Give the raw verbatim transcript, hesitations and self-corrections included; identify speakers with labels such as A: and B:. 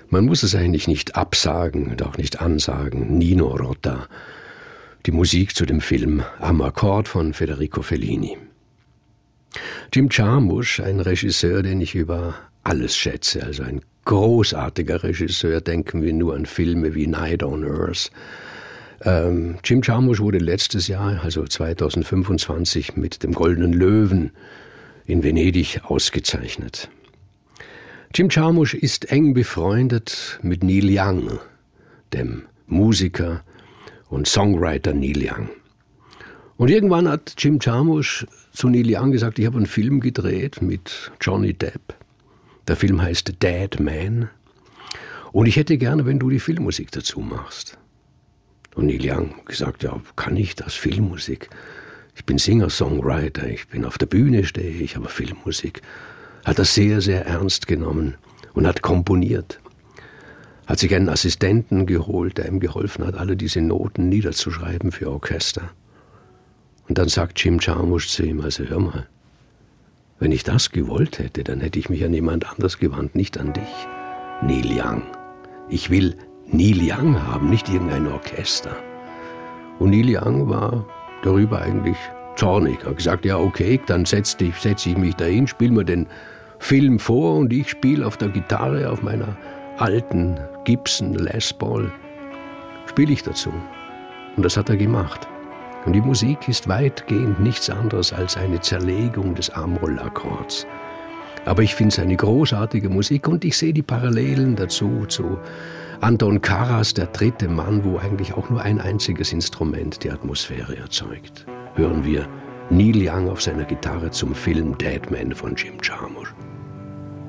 A: Man muss es eigentlich nicht absagen und auch nicht ansagen. Nino Rota, die Musik zu dem Film Am Akkord von Federico Fellini. Jim Jarmusch, ein Regisseur, den ich über alles schätze, also ein großartiger Regisseur, denken wir nur an Filme wie Night on Earth. Ähm, Jim Jarmusch wurde letztes Jahr, also zweitausendfünfundzwanzig, mit dem Goldenen Löwen in Venedig ausgezeichnet. Jim Jarmusch ist eng befreundet mit Neil Young, dem Musiker und Songwriter Neil Young. Und irgendwann hat Jim Jarmusch zu Neil Young gesagt, ich habe einen Film gedreht mit Johnny Depp. Der Film heißt Dead Man. Und ich hätte gerne, wenn du die Filmmusik dazu machst. Und Neil Young hat gesagt, ja, kann ich das, Filmmusik? Ich bin Singer-Songwriter, ich bin auf der Bühne, stehe ich, aber Filmmusik. Hat das sehr, sehr ernst genommen und hat komponiert. Hat sich einen Assistenten geholt, der ihm geholfen hat, alle diese Noten niederzuschreiben für Orchester. Und dann sagt Jim Jarmusch zu ihm, also hör mal, wenn ich das gewollt hätte, dann hätte ich mich an jemand anders gewandt, nicht an dich, Neil Young. Ich will Neil Young haben, nicht irgendein Orchester. Und Neil Young war darüber eigentlich zornig. Er hat gesagt, ja okay, dann setze setz ich mich dahin, spiel mir den Film vor und ich spiele auf der Gitarre, auf meiner alten Gibson Les Paul, spiele ich dazu. Und das hat er gemacht. Und die Musik ist weitgehend nichts anderes als eine Zerlegung des A-Moll-Akkords. Aber ich finde es eine großartige Musik und ich sehe die Parallelen dazu zu Anton Karas, der dritte Mann, wo eigentlich auch nur ein einziges Instrument die Atmosphäre erzeugt. Hören wir Neil Young auf seiner Gitarre zum Film Dead Man von Jim Jarmusch.